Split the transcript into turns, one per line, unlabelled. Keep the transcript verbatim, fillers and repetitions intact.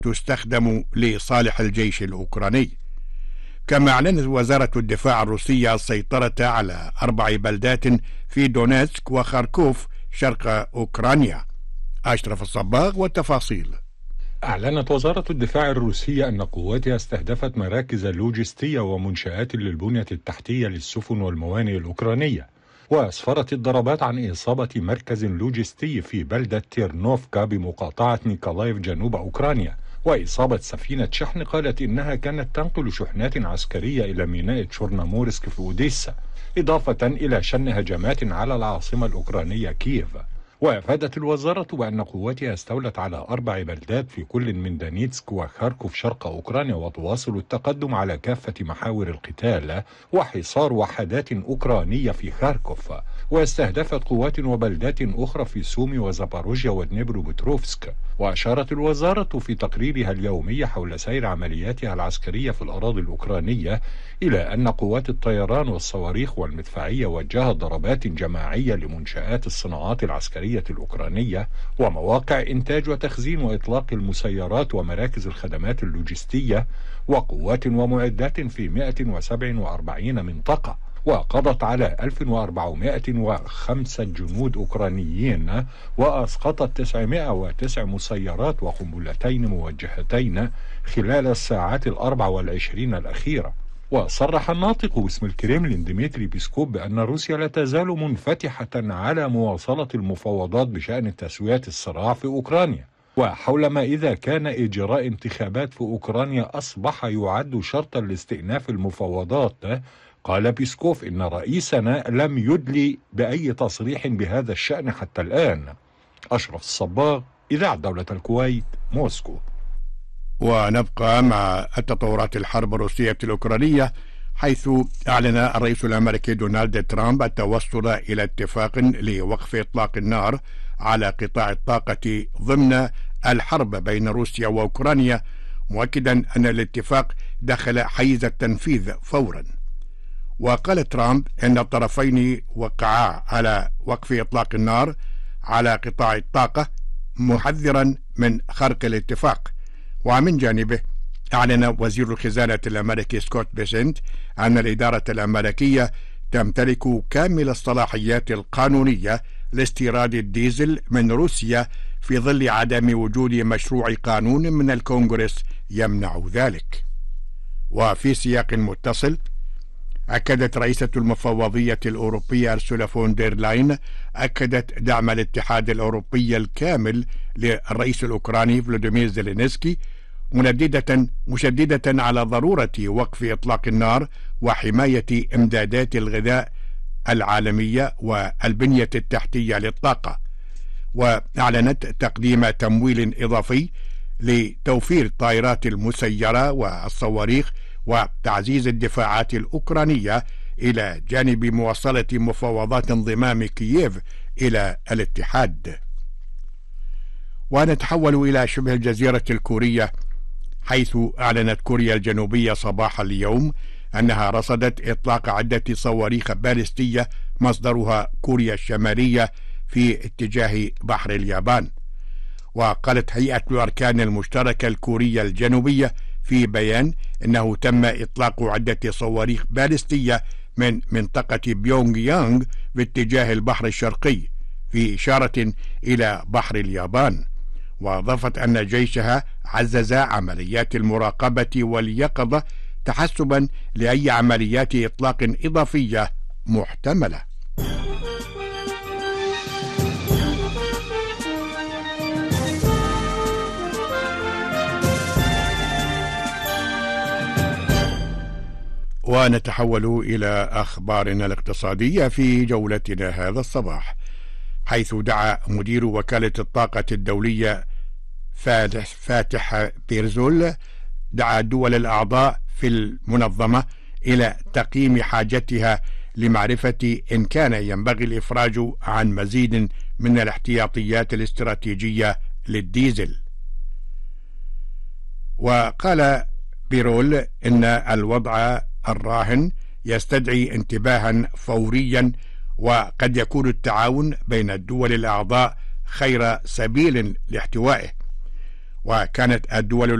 تستخدم لصالح الجيش الأوكراني. كما أعلنت وزارة الدفاع الروسية السيطرة على أربع بلدات في دونيتسك وخاركوف شرق أوكرانيا. أشرف الصباغ والتفاصيل.
أعلنت وزارة الدفاع الروسية أن قواتها استهدفت مراكز لوجستية ومنشآت للبنية التحتية للسفن والموانئ الأوكرانية، وأسفرت الضربات عن إصابة مركز لوجستي في بلدة تيرنوفكا بمقاطعة نيكولايف جنوب أوكرانيا، وإصابة سفينة شحن قالت إنها كانت تنقل شحنات عسكرية إلى ميناء تشورنومورسك في أوديسا، إضافة إلى شن هجمات على العاصمة الأوكرانية كييف. وأفادت الوزارة بأن قواتها استولت على أربع بلدات في كل من دونيتسك وخاركوف شرق أوكرانيا، وتواصل التقدم على كافة محاور القتال وحصار وحدات أوكرانية في خاركوف. واستهدفت قوات وبلدات أخرى في سومي وزاباروجيا ودنيبرو بتروفسك. وأشارت الوزارة في تقريرها اليومي حول سير عملياتها العسكرية في الأراضي الأوكرانية إلى أن قوات الطيران والصواريخ والمدفعية وجهت ضربات جماعية لمنشآت الصناعات العسكرية الأوكرانية ومواقع إنتاج وتخزين وإطلاق المسيرات ومراكز الخدمات اللوجستية وقوات ومعدات في مئة وسبعة وأربعين منطقة، وقضت على ألف وأربعمائة وخمسة جنود أوكرانيين، وأسقطت تسعمائة وتسع مسيرات وقنبلتين موجهتين خلال الساعات الأربع والعشرين الأخيرة. وصرح الناطق باسم الكريملين ديمتري بيسكوف بأن روسيا لا تزال منفتحة على مواصلة المفاوضات بشأن تسوية الصراع في أوكرانيا، وحول ما إذا كان إجراء انتخابات في أوكرانيا أصبح يعد شرطا لاستئناف المفاوضات. قال بيسكوف إن رئيسنا لم يدلي بأي تصريح بهذا الشأن حتى الآن. أشرف الصباغ، إذاعة دولة الكويت، موسكو.
ونبقى مع التطورات الحرب الروسية الأوكرانية، حيث أعلن الرئيس الأمريكي دونالد ترامب التوصل إلى اتفاق لوقف إطلاق النار على قطاع الطاقة ضمن الحرب بين روسيا وأوكرانيا، مؤكدا أن الاتفاق دخل حيز التنفيذ فورا. وقال ترامب أن الطرفين وقعا على وقف إطلاق النار على قطاع الطاقة، محذرا من خرق الاتفاق. ومن جانبه أعلن وزير الخزانة الأمريكي سكوت بيسنت أن الإدارة الأمريكية تمتلك كامل الصلاحيات القانونية لاستيراد الديزل من روسيا في ظل عدم وجود مشروع قانون من الكونغرس يمنع ذلك. وفي سياق متصل، أكدت رئيسة المفوضية الأوروبية أرسولا فون دير لاين أكدت دعم الاتحاد الأوروبي الكامل للرئيس الأوكراني فلوديمير زيلينسكي، منددة مشددة على ضرورة وقف إطلاق النار وحماية إمدادات الغذاء العالمية والبنية التحتية للطاقة. وأعلنت تقديم تمويل إضافي لتوفير الطائرات المسيرة والصواريخ وتعزيز الدفاعات الأوكرانية، إلى جانب مواصلة مفاوضات انضمام كييف إلى الاتحاد. ونتحول إلى شبه الجزيرة الكورية، حيث أعلنت كوريا الجنوبية صباح اليوم أنها رصدت إطلاق عدة صواريخ باليستية مصدرها كوريا الشمالية في اتجاه بحر اليابان. وقالت هيئة الأركان المشتركة الكورية الجنوبية في بيان إنه تم إطلاق عدة صواريخ باليستية من منطقة بيونغ يانغ باتجاه البحر الشرقي، في إشارة إلى بحر اليابان. وأضافت أن جيشها عزز عمليات المراقبة واليقظة تحسبا لأي عمليات إطلاق إضافية محتملة. ونتحول إلى أخبارنا الاقتصادية في جولتنا هذا الصباح، حيث دعا مدير وكالة الطاقة الدولية فاتح بيرزول دعا الدول الأعضاء في المنظمة إلى تقييم حاجتها لمعرفة إن كان ينبغي الإفراج عن مزيد من الاحتياطيات الاستراتيجية للديزل. وقال بيرول إن الوضع الراهن يستدعي انتباها فوريا، وقد يكون التعاون بين الدول الأعضاء خير سبيل لاحتوائه. وكانت الدول